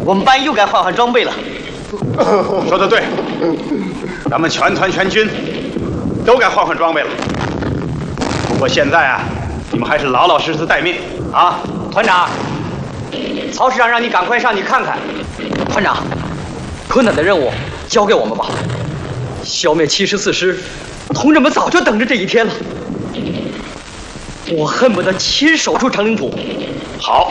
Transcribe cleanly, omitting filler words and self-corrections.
我们班又该换装备了。 说得对，咱们全团全军都该换装备了。不过现在啊，你们还是老老实实待命啊！ 团长，曹师长让你赶快上去看看。团长，困难的任务交给我们吧。消灭74师，同志们早就等着这一天了。我恨不得亲手出长领土。 好，